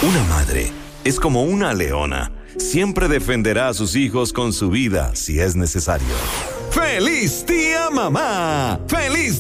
Una madre es como una leona. Siempre defenderá a sus hijos con su vida si es necesario. ¡Feliz día, mamá! ¡Feliz